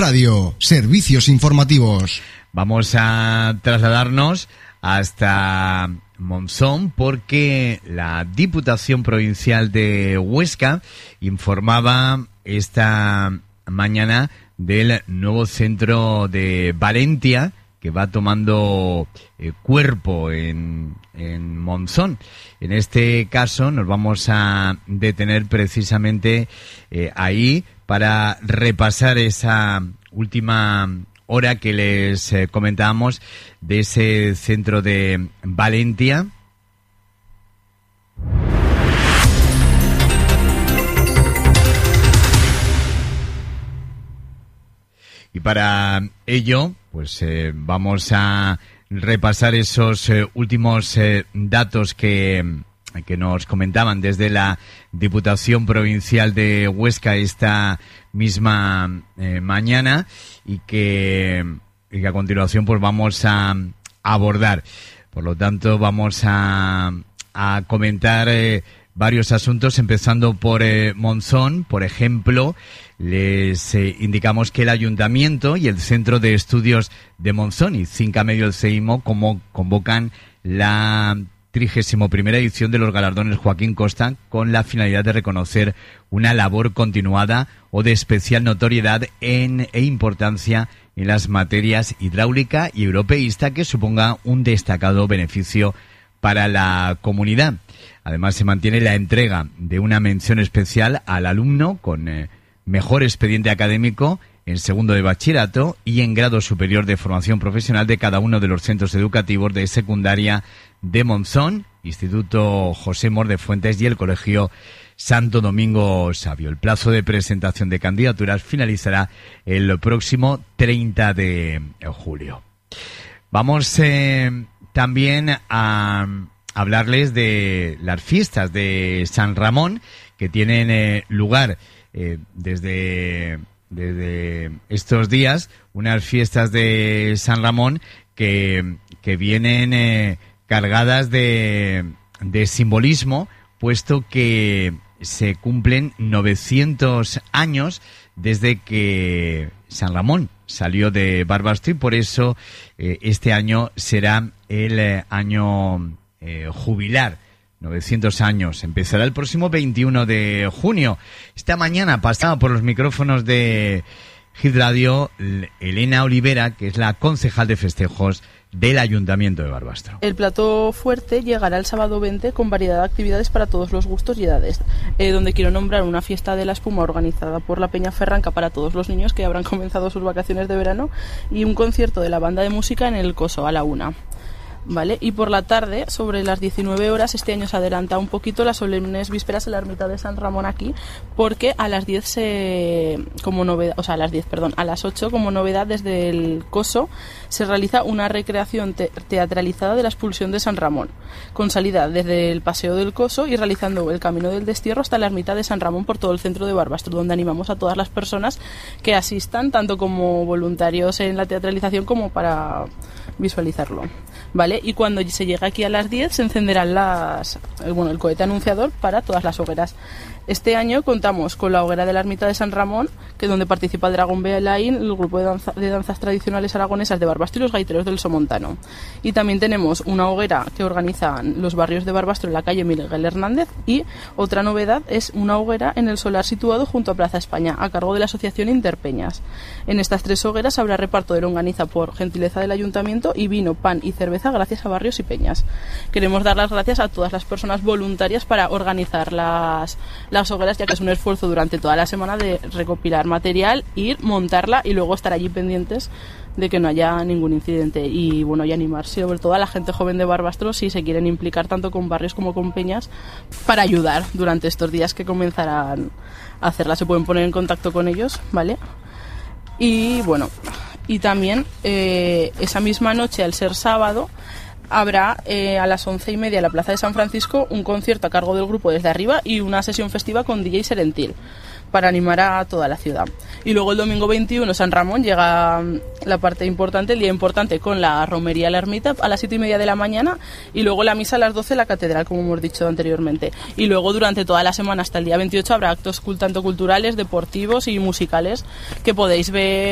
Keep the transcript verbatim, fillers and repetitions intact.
Radio, servicios informativos. Vamos a trasladarnos hasta Monzón porque la Diputación Provincial de Huesca informaba esta mañana del nuevo centro de Valentia que va tomando eh, cuerpo en, en Monzón. En este caso nos vamos a detener precisamente eh, ahí para repasar esa última hora que les eh, comentábamos de ese centro de Valentia. Y para ello, pues eh, vamos a repasar esos eh, últimos eh, datos que, que nos comentaban desde la Diputación Provincial de Huesca esta misma eh, mañana y que, y que a continuación pues vamos a abordar. Por lo tanto, vamos a, a comentar eh, varios asuntos, empezando por eh, Monzón. Por ejemplo, les eh, indicamos que el Ayuntamiento y el Centro de Estudios de Monzón y Cinca Medio del CEIMO como convocan la trigésima primera edición de los galardones Joaquín Costa con la finalidad de reconocer una labor continuada o de especial notoriedad en, e importancia en las materias hidráulica y europeísta que suponga un destacado beneficio para la comunidad. Además, se mantiene la entrega de una mención especial al alumno con eh, mejor expediente académico en segundo de bachillerato y en grado superior de formación profesional de cada uno de los centros educativos de secundaria de Monzón, Instituto José Mor de Fuentes y el Colegio Santo Domingo Sabio. El plazo de presentación de candidaturas finalizará el próximo treinta de julio. Vamos eh, también a hablarles de las fiestas de San Ramón que tienen eh, lugar eh, desde, desde estos días, unas fiestas de San Ramón que, que vienen eh, cargadas de, de simbolismo, puesto que se cumplen novecientos años desde que San Ramón salió de Barbastro y por eso eh, este año será el eh, año eh, jubilar. novecientos años. Empezará el próximo veintiuno de junio. Esta mañana pasaba por los micrófonos de Hit Radio Elena Olivera, que es la concejal de festejos del Ayuntamiento de Barbastro. El plato fuerte llegará el sábado veinte con variedad de actividades para todos los gustos y edades, eh, donde quiero nombrar una fiesta de la espuma organizada por la Peña Ferranca para todos los niños que habrán comenzado sus vacaciones de verano y un concierto de la banda de música en el Coso a la una. ¿Vale? Y por la tarde, sobre las diecinueve horas, este año se adelanta un poquito las solemnes vísperas en la ermita de San Ramón aquí, porque a las diez se, como novedad, o sea, a las diez, perdón, a las ocho como novedad desde el Coso se realiza una recreación te- teatralizada de la expulsión de San Ramón, con salida desde el Paseo del Coso y realizando el Camino del Destierro hasta la ermita de San Ramón por todo el centro de Barbastro, donde animamos a todas las personas que asistan, tanto como voluntarios en la teatralización como para visualizarlo. ¿Vale? Y cuando se llegue aquí a las diez se encenderán las, bueno, el cohete anunciador para todas las hogueras. Este año contamos con la hoguera de la ermita de San Ramón, que es donde participa el Dragón Belaín, el grupo de, danza, de danzas tradicionales aragonesas de Barbastro y los gaiteros del Somontano. Y también tenemos una hoguera que organizan los barrios de Barbastro en la calle Miguel Hernández, y otra novedad es una hoguera en el solar situado junto a Plaza España, a cargo de la asociación Interpeñas. En estas tres hogueras habrá reparto de longaniza por gentileza del ayuntamiento y vino, pan y cerveza gracias a barrios y peñas. Queremos dar las gracias a todas las personas voluntarias para organizar las las hogueras, ya que es un esfuerzo durante toda la semana de recopilar material, ir, montarla y luego estar allí pendientes de que no haya ningún incidente. Y bueno, y animar sobre todo a la gente joven de Barbastro si se quieren implicar tanto con barrios como con peñas para ayudar durante estos días que comenzarán a hacerla. Se pueden poner en contacto con ellos, ¿vale? Y bueno, y también eh, esa misma noche, al ser sábado, habrá eh, a las once y media en la Plaza de San Francisco un concierto a cargo del grupo Desde Arriba y una sesión festiva con D J Serentil para animar a toda la ciudad. Y luego el domingo veintiuno, San Ramón, llega la parte importante, el día importante, con la romería a la ermita a las siete y media de la mañana y luego la misa a las doce en la catedral, como hemos dicho anteriormente. Y luego durante toda la semana hasta el día veintiocho habrá actos tanto culturales, deportivos y musicales que podéis ver